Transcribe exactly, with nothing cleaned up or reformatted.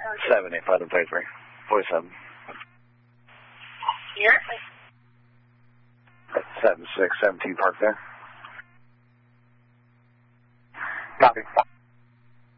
seven eight five thirty-three. forty-seven. Here? seven six seventeen Park there. Copy.